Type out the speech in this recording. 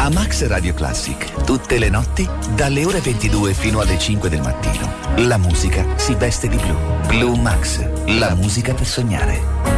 A Max Radio Classic, tutte le notti, dalle ore 22 fino alle 5 del mattino, la musica si veste di blu. Blu Max, la musica per sognare.